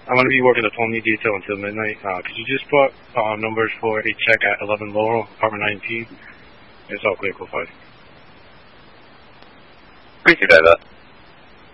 I'm going to be working the Tony detail until midnight. Could you just put numbers for a check at 11 Laurel, apartment 19? It's all clear, code 5. Appreciate that.